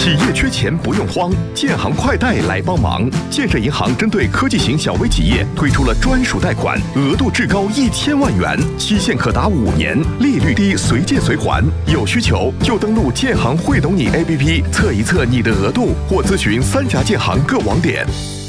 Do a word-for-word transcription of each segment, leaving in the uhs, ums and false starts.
企业缺钱不用慌，建行快贷来帮忙。建设银行针对科技型小微企业推出了专属贷款，额度至高一千万元，期限可达五年，利率低，随借随还。有需求就登录建行会懂你 A P P 测一测你的额度，或咨询三峡建行各网点。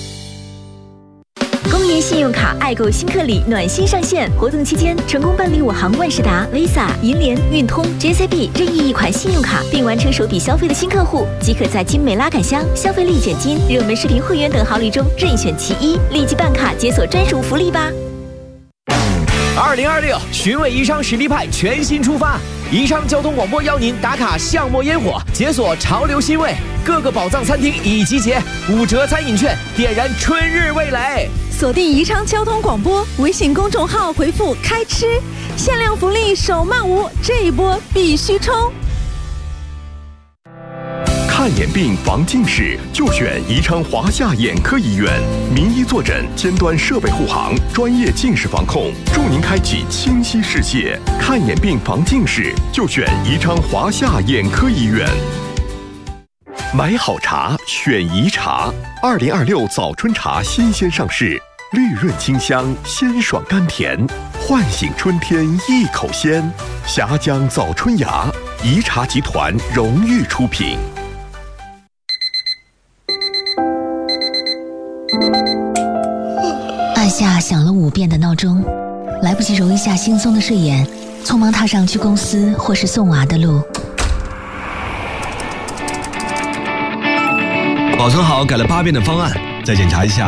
公银信用卡爱购新客礼暖心上线，活动期间成功办理我行万事达、Visa、银联、运通、J C B 任意一款信用卡，并完成首笔消费的新客户，即可在精美拉杆箱、消费立减金、热门视频会员等好礼中任选其一，立即办卡解锁专属福利吧！ 二零二六寻味宜昌实力派全新出发，宜昌交通广播邀您打卡巷陌烟火，解锁潮流新味，各个宝藏餐厅已集结，五折餐饮券点燃春日味蕾。 锁定宜昌交通广播微信公众号，回复开吃，限量福利手慢无，这一波必须冲！ 看眼病防近视就选宜昌华夏眼科医院，名医坐诊，尖端设备护航，专业近视防控，助您开启清晰视线。看眼病防近视就选宜昌华夏眼科医院。买好茶选宜茶，二零二六早春茶新鲜上市，绿润清香，鲜爽甘甜，唤醒春天一口鲜。峡江早春芽，宜茶集团荣誉出品。 按下响了五遍的闹钟，来不及揉一下惺忪的睡眼，匆忙踏上去公司或是送娃的路。 保存好改了八遍的方案，再检查一下